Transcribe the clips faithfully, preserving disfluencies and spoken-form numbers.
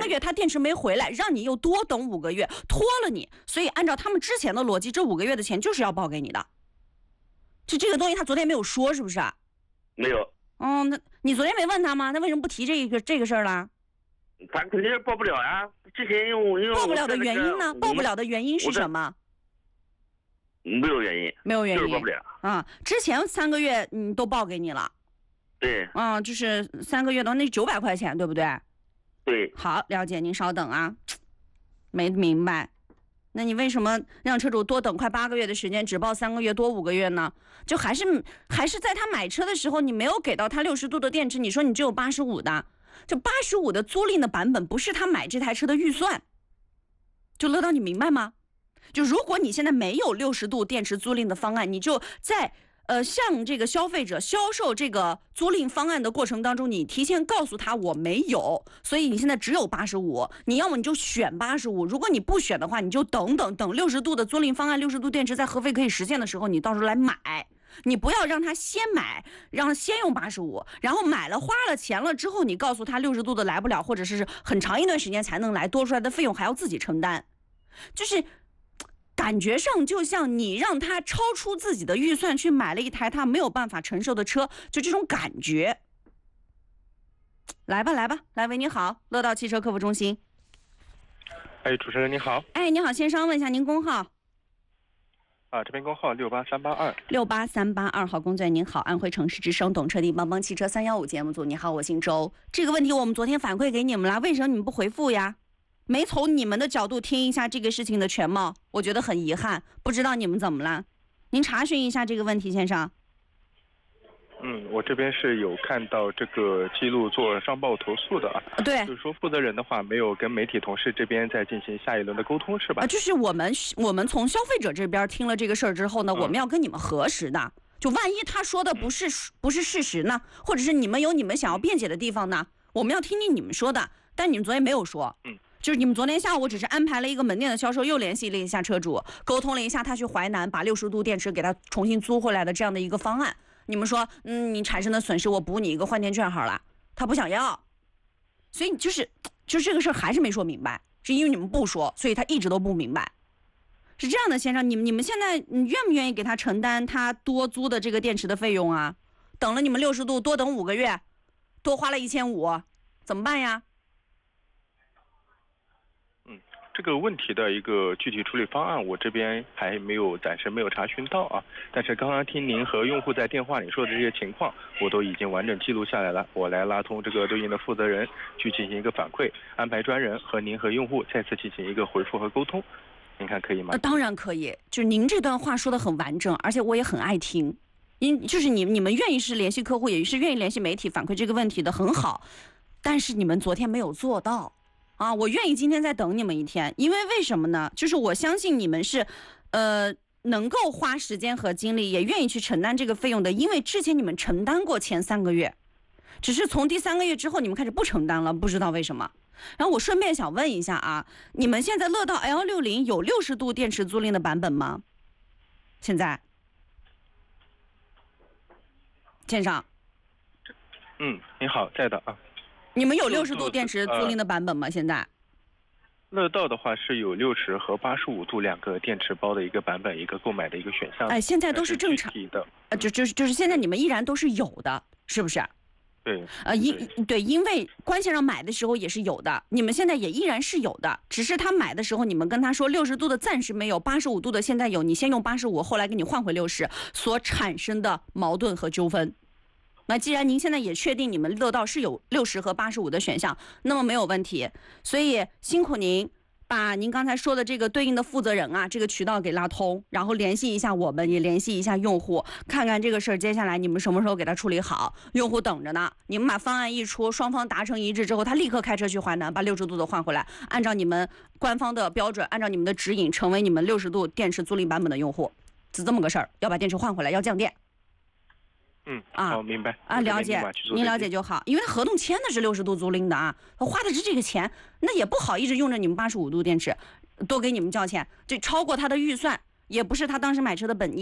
月他电池没回来，让你又多等五个月，拖了你。所以按照他们之前的逻辑，这五个月的钱就是要报给你的。就这个东西他昨天没有说，是不是？ 没有。 嗯，那你昨天没问他吗？那为什么不提这个这个事儿了？ 他肯定报不了呀。之前因为因为报不了的原因呢？报不了的原因是什么？ 没有原因， 没有原因， 就是报不了啊。之前三个月嗯都报给你了， 对， 啊，就是三个月的那九百块钱，对不对？ 对。 好，了解，您稍等啊。没明白，那你为什么让车主多等快八个月的时间，只报三个月多五个月呢？就还是还是在他买车的时候，你没有给到他六十度的电池，你说你只有八十五的，就八十五的租赁的版本不是他买这台车的预算。就乐到你明白吗？就如果你现在没有六十度电池租赁的方案，你就在呃向这个消费者销售这个租赁方案的过程当中，你提前告诉他我没有，所以你现在只有八十五，你要么你就选八十五，如果你不选的话，你就等等等六十度的租赁方案，六十度电池在合肥可以实现的时候，你到时候来买。你不要让他先买，让他先用八十五，然后买了花了钱了之后，你告诉他六十度的来不了，或者是很长一段时间才能来，多出来的费用还要自己承担，就是感觉上就像你让他超出自己的预算去买了一台他没有办法承受的车，就这种感觉。来吧来吧，来喂，你好，乐道汽车客服中心。 哎，主持人你好。 哎，你好，先生，问一下您工号。 啊，这边工号六八三八二。 六八三八二号工作人员您好，安徽城市之声懂车帝帮帮汽车三幺五节目组，你好，我姓周。这个问题我们昨天反馈给你们了，为什么你们不回复呀？没从你们的角度听一下这个事情的全貌，我觉得很遗憾，不知道你们怎么了？您查询一下这个问题，先生。 嗯，我这边是有看到这个记录做上报投诉的啊。 对， 就是说负责人的话没有跟媒体同事这边再进行下一轮的沟通，是吧？ 啊，就是我们我们从消费者这边听了这个事儿之后呢，嗯、我们要跟你们核实的。就万一他说的不是、嗯、不是事实呢，或者是你们有你们想要辩解的地方呢，我们要听听你们说的。但你们昨天没有说， 嗯。 就是你们昨天下午只是安排了一个门店的销售，又联系了一下车主，沟通了一下他去淮南把六十度电池给他重新租回来的这样的一个方案。你们说，嗯，你产生的损失我补你一个换电券好了，他不想要，所以就是就这个事儿还是没说明白，是因为你们不说，所以他一直都不明白。是这样的，先生，你们你们现在你愿不愿意给他承担他多租的这个电池的费用啊？等了你们六十度多等五个月，多花了一千五，怎么办呀？ 这个问题的一个具体处理方案，我这边还没有暂时没有查询到啊。但是刚刚听您和用户在电话里说的这些情况，我都已经完整记录下来了。我来拉通这个对应的负责人去进行一个反馈，安排专人和您和用户再次进行一个回复和沟通。您看可以吗？ 呃，当然可以。就是您这段话说的很完整，而且我也很爱听。因就是你你们愿意是联系客户，也是愿意联系媒体反馈这个问题的，很好。但是你们昨天没有做到。啊，我愿意今天再等你们一天，因为为什么呢？就是我相信你们是，呃，能够花时间和精力，也愿意去承担这个费用的，因为之前你们承担过前三个月，只是从第三个月之后你们开始不承担了，不知道为什么。然后我顺便想问一下啊，你们现在乐道 L 六十 有六十度电池租赁的版本吗？现在，先生。 嗯，你好，在的啊。 你们有六十度电池租赁的版本吗？呃、现在？ 乐道的话是有六十和八十五度两个电池包的一个版本，一个购买的一个选项。 哎，现在都是正常的， 呃，就就是就是现在你们依然都是有的，是不是？ 对。 呃，因对，因为关先生买的时候也是有的，你们现在也依然是有的，只是他买的时候你们跟他说六十度的暂时没有，八十五度的现在有，你先用八十五，后来给你换回六十，所产生的矛盾和纠纷。那既然您现在也确定你们乐道是有六十和八十五的选项，那么没有问题。所以辛苦您把您刚才说的这个对应的负责人啊，这个渠道给拉通，然后联系一下我们，也联系一下用户，看看这个事儿接下来你们什么时候给他处理好。用户等着呢，你们把方案一出，双方达成一致之后，他立刻开车去淮南把六十度的换回来，按照你们官方的标准，按照你们的指引，成为你们六十度电池租赁版本的用户，是这么个事儿。要把电池换回来，要降电。 嗯啊，好，明白啊，了解，您了解就好，因为合同签的是六十度租赁的啊，花的是这个钱，那也不好一直用着你们八十五度电池，多给你们交钱，这超过他的预算，也不是他当时买车的本意，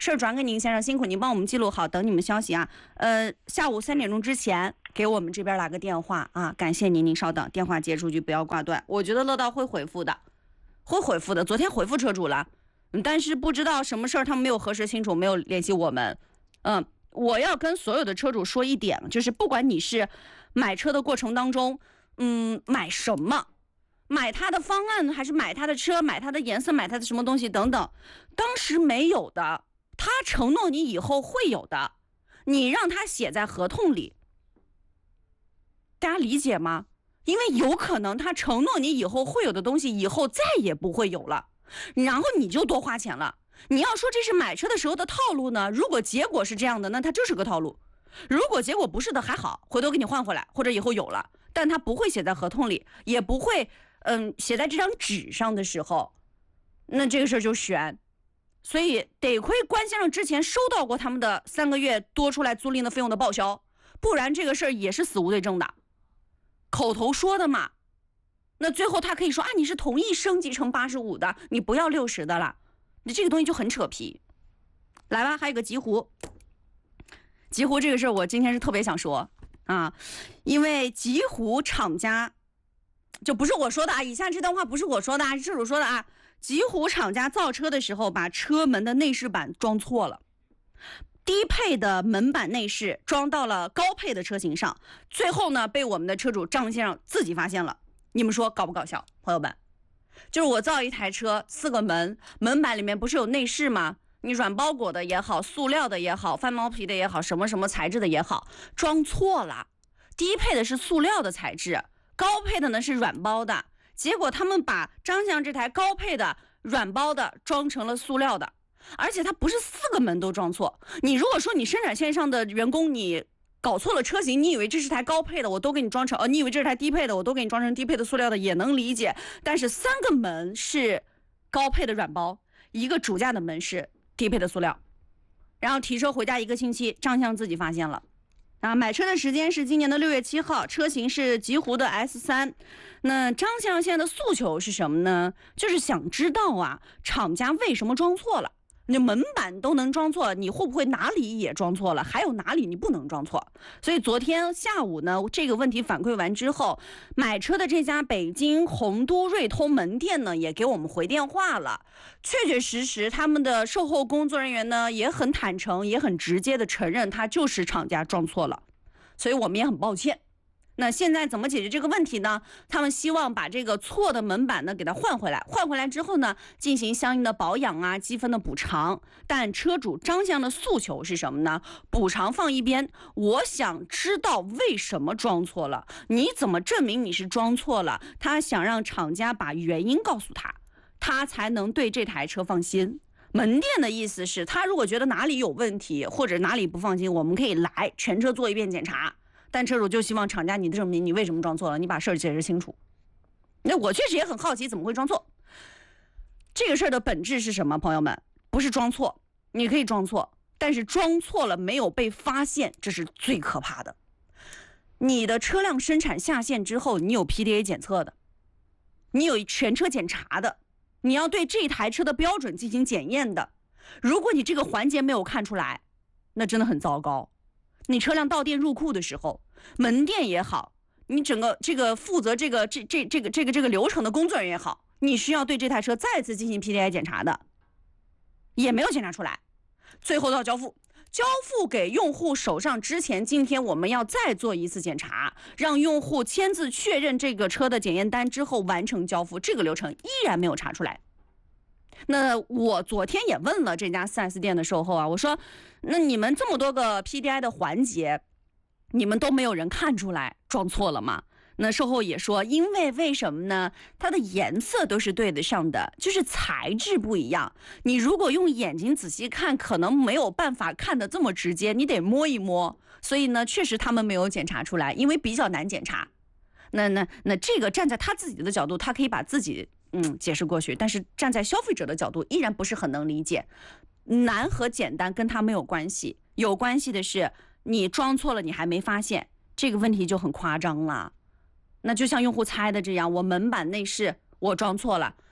事儿转给您先生，辛苦您帮我们记录好，等你们消息啊。呃，下午三点钟之前给我们这边来个电话啊，感谢您，您稍等，电话接出去不要挂断。我觉得乐道会回复的，会回复的，昨天回复车主了，嗯，但是不知道什么事儿，他们没有核实清楚，没有联系我们。嗯，我要跟所有的车主说一点，就是不管你是买车的过程当中，嗯，买什么。买他的方案还是买他的车，买他的颜色，买他的什么东西等等，当时没有的，他承诺你以后会有的，你让他写在合同里，大家理解吗？因为有可能他承诺你以后会有的东西以后再也不会有了，然后你就多花钱了。你要说这是买车的时候的套路呢，如果结果是这样的，那它就是个套路，如果结果不是的还好，回头给你换回来，或者以后有了，但他不会写在合同里，也不会嗯，写在这张纸上的时候，那这个事儿就悬，所以得亏关先生之前收到过他们的三个月多出来租赁的费用的报销，不然这个事儿也是死无对证的，口头说的嘛。那最后他可以说啊，你是同意升级成八十五的，你不要六十的了，你这个东西就很扯皮。来吧，还有个极狐，极狐这个事儿我今天是特别想说啊，因为极狐厂家。就不是我说的啊，以下这段话不是我说的啊，是车主说的啊。极狐厂家造车的时候把车门的内饰板装错了，低配的门板内饰装到了高配的车型上，最后呢被我们的车主张先生自己发现了。你们说搞不搞笑，朋友们？就是我造一台车，四个门，门板里面不是有内饰吗？你软包裹的也好，塑料的也好，翻毛皮的也好，什么什么材质的也好，装错了，低配的是塑料的材质，高配的呢是软包的，结果他们把张翔这台高配的软包的装成了塑料的，而且它不是四个门都装错。你如果说你生产线上的员工你搞错了车型，你以为这是台高配的，我都给你装成，呃，你以为这是台低配的，我都给你装成低配的塑料的，也能理解。但是三个门是高配的软包，一个主驾的门是低配的塑料，然后提车回家一个星期，张翔自己发现了。啊，买车的时间是今年的六月七号，车型是极狐的 S 三。那张先生现在的诉求是什么呢？就是想知道啊，厂家为什么装错了？你门板都能装错，你会不会哪里也装错了？还有哪里你不能装错？所以昨天下午呢，这个问题反馈完之后，买车的这家北京宏都瑞通门店呢，也给我们回电话了。确确实实，他们的售后工作人员呢，也很坦诚，也很直接的承认，他就是厂家装错了。所以我们也很抱歉。那现在怎么解决这个问题呢？他们希望把这个错的门板呢给它换回来，换回来之后呢，进行相应的保养啊、积分的补偿。但车主张先生的诉求是什么呢？补偿放一边，我想知道为什么装错了，你怎么证明你是装错了？他想让厂家把原因告诉他，他才能对这台车放心。门店的意思是，他如果觉得哪里有问题或者哪里不放心，我们可以来全车做一遍检查。但车主就希望厂家你证明你为什么装错了，你把事儿解释清楚。那我确实也很好奇怎么会装错。这个事儿的本质是什么？朋友们，不是装错，你可以装错，但是装错了没有被发现，这是最可怕的。你的车辆生产下线之后，你有 P D A 检测的，你有全车检查的，你要对这台车的标准进行检验的。如果你这个环节没有看出来，那真的很糟糕。你车辆到店入库的时候，门店也好，你整个这个负责这个这这这个这个这个流程的工作人员也好，你需要对这台车再次进行 P D I 检查的，也没有检查出来，最后要交付，交付给用户手上之前，今天我们要再做一次检查，让用户签字确认这个车的检验单之后完成交付，这个流程依然没有查出来。那我昨天也问了这家 四 S 店的售后啊，我说那你们这么多个 P D I 的环节，你们都没有人看出来装错了吗？那售后也说，因为为什么呢？它的颜色都是对得上的，就是材质不一样。你如果用眼睛仔细看，可能没有办法看得这么直接，你得摸一摸。所以呢，确实他们没有检查出来，因为比较难检查。那那那这个站在他自己的角度，他可以把自己嗯解释过去，但是站在消费者的角度，依然不是很能理解。难和简单跟他没有关系，有关系的是你装错了，你还没发现，这个问题就很夸张了。那就像用户猜的这样，我门板内饰我装错了，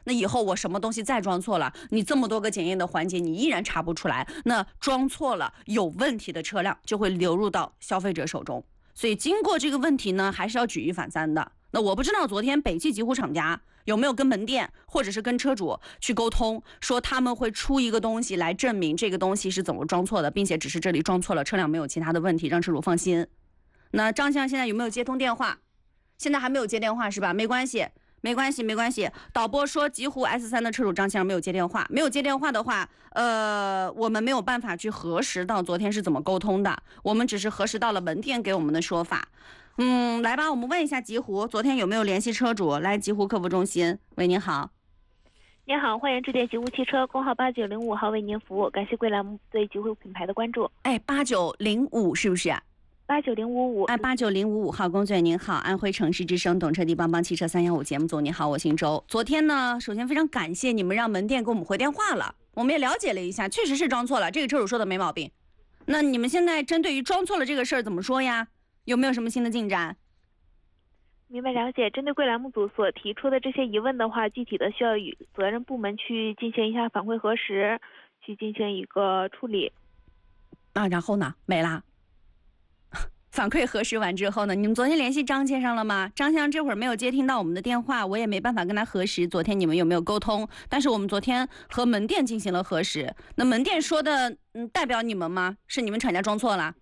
那以后我什么东西再装错了，你这么多个检验的环节你依然查不出来，那装错了有问题的车辆就会流入到消费者手中。所以经过这个问题呢，还是要举一反三的。那我不知道昨天北汽极狐厂家有没有跟门店或者是跟车主去沟通，说他们会出一个东西来证明这个东西是怎么装错的，并且只是这里装错了，车辆没有其他的问题，让车主放心。那张先生现在有没有接通电话？现在还没有接电话是吧？没关系没关系没关系。导播说极狐 S 三 的车主张先生没有接电话，没有接电话的话，呃，我们没有办法去核实到昨天是怎么沟通的，我们只是核实到了门店给我们的说法。嗯，来吧，我们问一下极狐，昨天有没有联系车主？来，极狐客服中心，喂，您好。 您好，欢迎致电极狐汽车，工号八九零五号为您服务，感谢贵栏目对极狐品牌的关注。 哎，八九零五是不是？ 八九零五五。 哎，八九零五五号工作人员您好，安徽城市之声懂车帝帮帮汽车三幺五节目组，你好，我姓周。昨天呢，首先非常感谢你们让门店给我们回电话了，我们也了解了一下，确实是装错了，这个车主说的没毛病。那你们现在针对于装错了这个事儿怎么说呀？有没有什么新的进展？ 明白了解。针对贵栏目组所提出的这些疑问的话，具体的需要与责任部门去进行一下反馈核实，去进行一个处理。 啊，然后呢？没啦。反馈核实完之后呢，你们昨天联系张先生了吗？张先生这会儿没有接听到我们的电话，我也没办法跟他核实昨天你们有没有沟通，但是我们昨天和门店进行了核实，那门店说的嗯代表你们吗？是你们厂家装错了？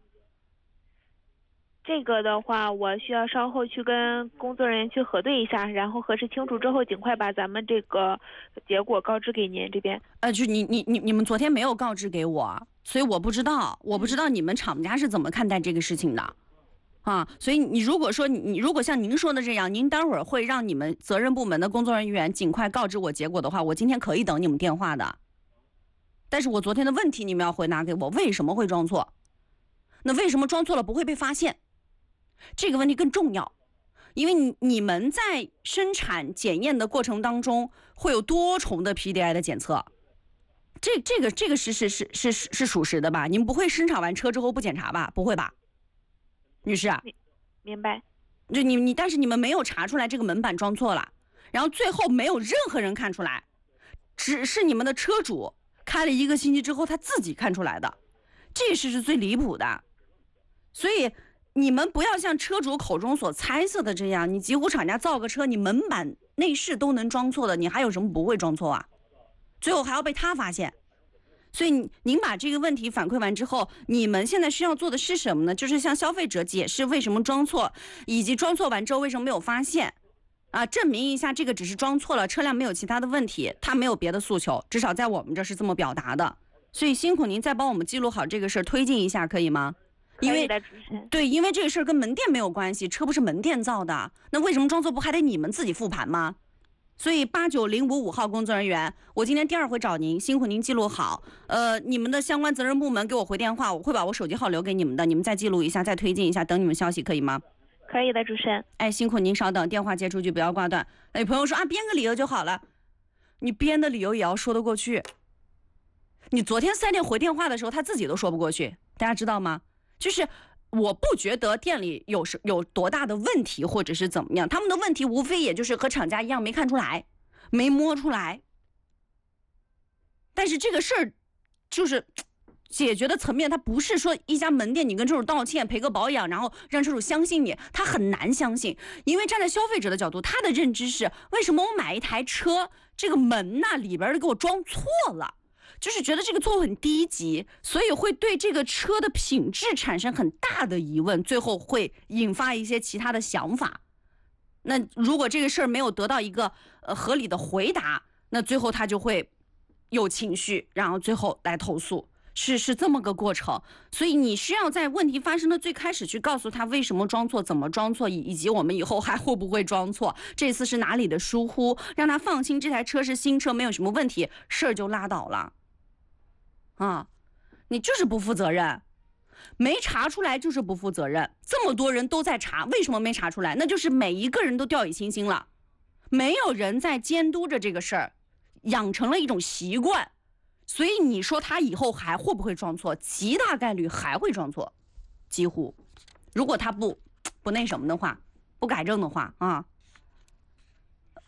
这个的话，我需要稍后去跟工作人员去核对一下，然后核实清楚之后，尽快把咱们这个结果告知给您这边。 呃，就你你你你们昨天没有告知给我，所以我不知道，我不知道你们厂家是怎么看待这个事情的，啊，所以你如果说你你如果像您说的这样，您待会儿会让你们责任部门的工作人员尽快告知我结果的话，我今天可以等你们电话的。但是我昨天的问题你们要回答给我，为什么会装错？那为什么装错了不会被发现？这个问题更重要，因为你你们在生产检验的过程当中会有多重的 P D I 的检测，这这个这个是是是是是属实的吧？你们不会生产完车之后不检查吧？不会吧，女士啊？ 明白。 就你你，但是你们没有查出来这个门板装错了，然后最后没有任何人看出来，只是你们的车主开了一个星期之后他自己看出来的，这事是最离谱的，所以。你们不要像车主口中所猜测的这样，你极狐厂家造个车，你门板内饰都能装错的，你还有什么不会装错啊？最后还要被他发现。所以您把这个问题反馈完之后，你们现在需要做的是什么呢？就是向消费者解释为什么装错，以及装错完之后为什么没有发现，啊，证明一下这个只是装错了，车辆没有其他的问题，他没有别的诉求，至少在我们这是这么表达的。所以辛苦您再帮我们记录好这个事儿，推进一下，可以吗？因为对，因为这个事儿跟门店没有关系，车不是门店造的，那为什么装错不还得你们自己复盘吗？所以八九零五五号工作人员，我今天第二回找您，辛苦您记录好。呃，你们的相关责任部门给我回电话，我会把我手机号留给你们的，你们再记录一下，再推进一下，等你们消息可以吗？ 可以的，主持人。 哎，辛苦您稍等，电话接出去不要挂断。哎，朋友说啊，编个理由就好了，你编的理由也要说得过去。你昨天四 S店回电话的时候，他自己都说不过去，大家知道吗？就是我不觉得店里有是有多大的问题，或者是怎么样，他们的问题无非也就是和厂家一样没看出来，没摸出来。但是这个事儿就是解决的层面，它不是说一家门店你跟车主道歉赔个保养，然后让车主相信你，他很难相信。因为站在消费者的角度，他的认知是为什么我买一台车这个门呐里边的给我装错了，就是觉得这个错误很低级，所以会对这个车的品质产生很大的疑问，最后会引发一些其他的想法。那如果这个事儿没有得到一个呃合理的回答，那最后他就会有情绪，然后最后来投诉，是是这么个过程。所以你需要在问题发生的最开始去告诉他为什么装错，怎么装错，以以及我们以后还会不会装错，这次是哪里的疏忽，让他放心这台车是新车，没有什么问题，事儿就拉倒了。啊，你就是不负责任，没查出来就是不负责任。这么多人都在查，为什么没查出来？那就是每一个人都掉以轻心了，没有人在监督着这个事儿，养成了一种习惯。所以你说他以后还会不会装错？极大概率还会装错，几乎。如果他不不那什么的话，不改正的话啊。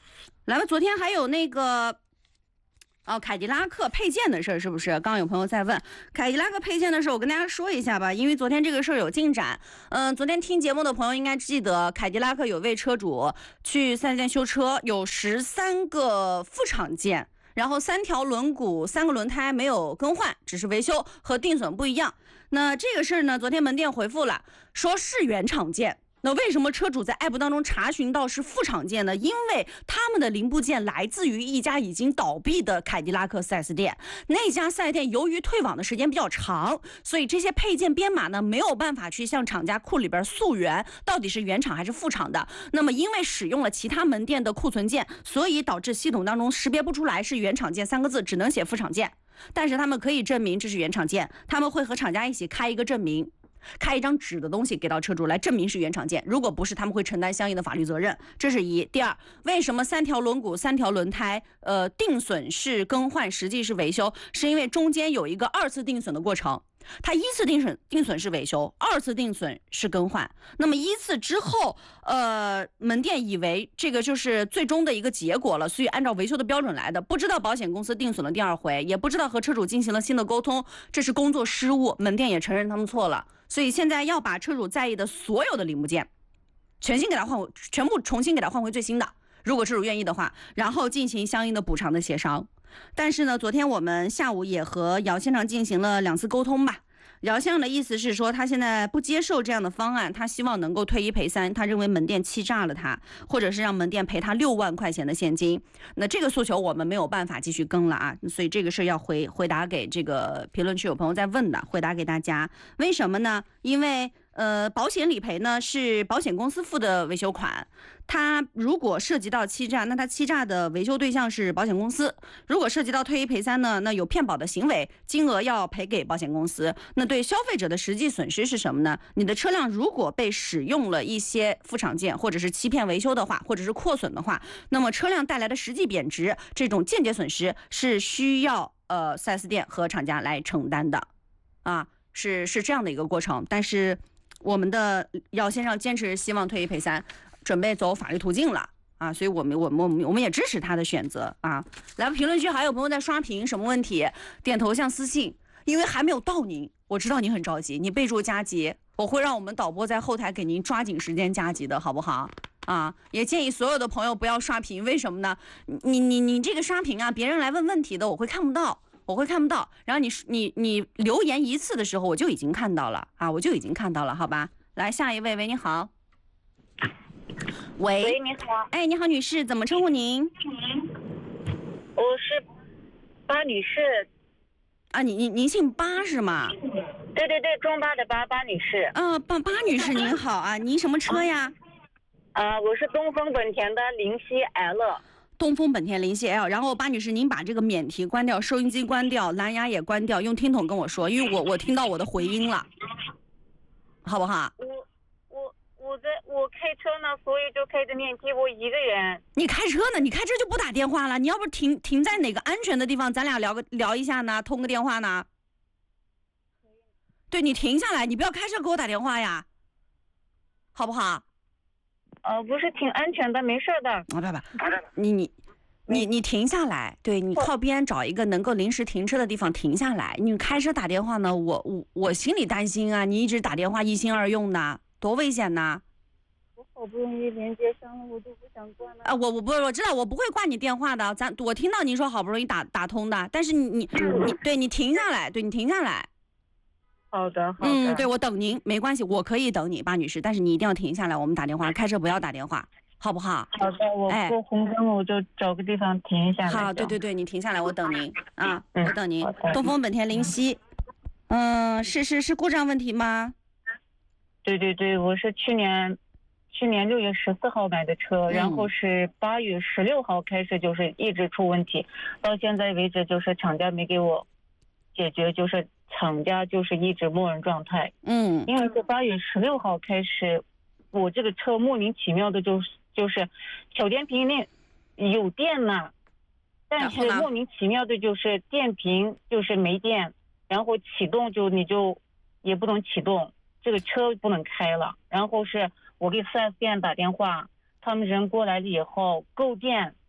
来吧，昨天还有那个。哦，凯迪拉克配件的事儿是不是？刚刚有朋友在问凯迪拉克配件的事儿，我跟大家说一下吧，因为昨天这个事儿有进展。嗯、呃，昨天听节目的朋友应该记得，凯迪拉克有位车主去四 S 店修车，有十三个副厂件，然后三条轮毂、三个轮胎没有更换，只是维修和定损不一样。那这个事儿呢，昨天门店回复了，说是原厂件。那为什么车主在 A P P 当中查询到是副厂件呢？因为他们的零部件来自于一家已经倒闭的凯迪拉克 四 S 店，那家四 S 店由于退网的时间比较长，所以这些配件编码呢没有办法去向厂家库里边溯源到底是原厂还是副厂的。那么因为使用了其他门店的库存件，所以导致系统当中识别不出来是原厂件三个字，只能写副厂件。但是他们可以证明这是原厂件，他们会和厂家一起开一个证明。开一张纸的东西给到车主来证明是原厂件，如果不是，他们会承担相应的法律责任。这是一。第二，为什么三条轮毂、三条轮胎，呃，定损是更换，实际是维修？是因为中间有一个二次定损的过程。它一次定损定损是维修，二次定损是更换。那么一次之后，呃，门店以为这个就是最终的一个结果了，所以按照维修的标准来的，不知道保险公司定损了第二回，也不知道和车主进行了新的沟通，这是工作失误，门店也承认他们错了。所以现在要把车主在意的所有的零部件，全新给他换回，全部重新给他换回最新的。如果车主愿意的话，然后进行相应的补偿的协商。但是呢，昨天我们下午也和姚先生进行了两次沟通吧。姚先生的意思是说，他现在不接受这样的方案，他希望能够退一赔三，他认为门店欺诈了他，或者是让门店赔他六万块钱的现金。那这个诉求我们没有办法继续更了啊，所以这个事要回回答给这个评论区有朋友在问的，回答给大家。为什么呢？因为呃，保险理赔呢是保险公司付的维修款，它如果涉及到欺诈，那它欺诈的维修对象是保险公司；如果涉及到退一赔三呢，那有骗保的行为，金额要赔给保险公司。那对消费者的实际损失是什么呢？你的车辆如果被使用了一些副厂件，或者是欺骗维修的话，或者是扩损的话，那么车辆带来的实际贬值，这种间接损失是需要呃 四 S 店和厂家来承担的，啊，是是这样的一个过程，但是。我们的姚先生坚持希望退一赔三，准备走法律途径了啊，所以我们我们我们我们也支持他的选择啊。来，评论区还有朋友在刷屏，什么问题？点头像私信，因为还没有到您，我知道您很着急，你备注加急，我会让我们导播在后台给您抓紧时间加急的，好不好？啊，也建议所有的朋友不要刷屏，为什么呢？你你你这个刷屏啊，别人来问问题的，我会看不到。我会看不到，然后你你你留言一次的时候，我就已经看到了啊，我就已经看到了，好吧？来，下一位，喂，你好。喂， 喂，你好。 哎，你好，女士，怎么称呼您？ 我是巴女士。 啊，你你您姓巴是吗？ 对对对，中巴的巴，巴女士。 啊，巴巴女士您好啊，您什么车呀？ 啊、呃，我是东风本田的灵犀 L。 东风本田灵犀 L， 然后巴女士，您把这个免提关掉，收音机关掉，蓝牙也关掉，用听筒跟我说，因为我我听到我的回音了，好不好？ 我我我在我开车呢，所以就开着电梯，我一个人。 你开车呢？你开车就不打电话了？你要不停停在哪个安全的地方，咱俩聊个聊一下呢？通个电话呢？对，你停下来，你不要开车给我打电话呀，好不好？ 呃，不是挺安全的，没事的。啊不不，你你你你停下来，对你靠边找一个能够临时停车的地方停下来。你开车打电话呢，我我我心里担心啊，你一直打电话一心二用的，多危险呐！ 我好不容易连接上了，我就不想关了。 啊，我我不我知道，我不会挂你电话的。咱我听到您说好不容易打打通的，但是你你你对你停下来，对你停下来。 好的，好的。 嗯，对，我等您，没关系，我可以等你，巴女士，但是你一定要停下来，我们打电话，开车不要打电话，好不好？ 好的，我过红灯我就找个地方停下来。 好，对对对，你停下来，我等您啊， 嗯、 我等您。东风本田灵犀，嗯，是是是故障问题吗？ 对对对，我是去年去年六月十四号买的车， 嗯、 然后是八月十六号开始就是一直出问题，到现在为止就是厂家没给我解决，就是。厂家就是一直默认状态， 嗯， 因为是八月十六号开始，我这个车莫名其妙的就是就是小电瓶那有电呢，但是莫名其妙的就是电瓶就是没电，然后启动就你就也不能启动，这个车不能开了。然后是我给四 S 店打电话，他们人过来了以后购电，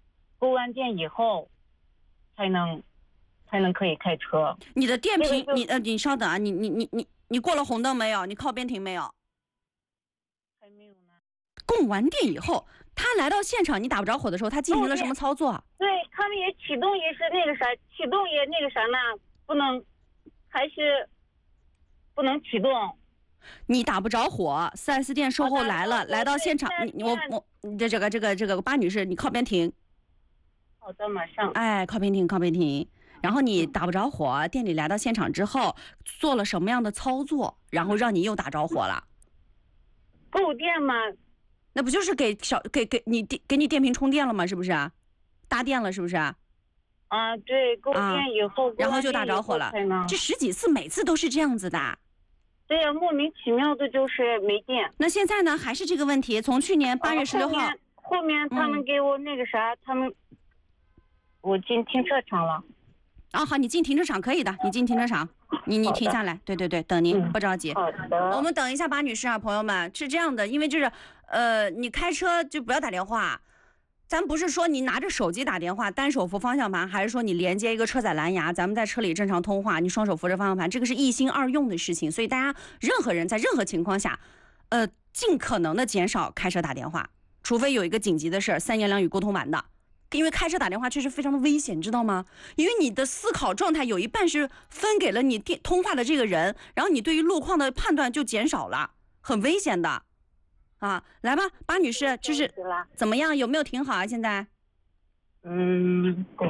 购完电以后，才能才能可以开车。 你的电瓶， 这个就你呃，你稍等啊，你你你你你过了红灯没有？你靠边停没有？ 还没有呢。 供完电以后，他来到现场，你打不着火的时候，他进行了什么操作？ 对他们也启动也是那个啥，启动也那个啥呢，不能，还是不能启动。 你打不着火，四 S 店售后来了， 我打来到现场，你你我我你这这个这个这个巴女士，你靠边停。 好的，马上。 哎，靠边停，靠边停。然后你打不着火，店里来到现场之后，做了什么样的操作，然后让你又打着火了？ 购电嘛， 那不就是给小给给你电给你电瓶充电了吗？是不是啊？搭电了是不是啊？ 啊，对，购电以后， 啊、然后就打着火了。这十几次每次都是这样子的。 对呀、啊，莫名其妙的就是没电。 那现在呢，还是这个问题？从去年八月十六号、 啊，后面, 后面他们给我那个啥，嗯、他们我进停车场了。 啊，好，你进停车场可以的，你进停车场，你你停下来，对对对，等您， 嗯、 不着急。 好的。 我们等一下，巴女士啊，朋友们是这样的，因为这是，呃，你开车就不要打电话，咱不是说你拿着手机打电话，单手扶方向盘，还是说你连接一个车载蓝牙，咱们在车里正常通话，你双手扶着方向盘，这个是一心二用的事情，所以大家任何人在任何情况下，呃，尽可能的减少开车打电话，除非有一个紧急的事儿，三言两语沟通完的。因为开车打电话确实非常的危险，知道吗？因为你的思考状态有一半是分给了你电通话的这个人，然后你对于路况的判断就减少了，很危险的。啊，来吧，巴女士，就是怎么样？有没有停好啊？现在？ 嗯，对。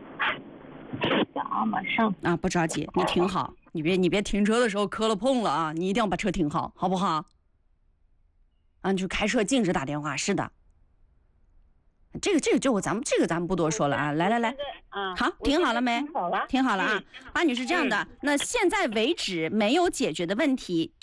啊，马上。 啊，不着急，你停好，你别你别停车的时候磕了碰了啊！你一定要把车停好，好不好？啊，你就开车禁止打电话，是的。这个这个就咱们这个咱们不多说了啊，来来来， 啊， 好，停好了没？ 停好了， 停好了啊。巴女士这样的， 嗯、 那现在为止没有解决的问题，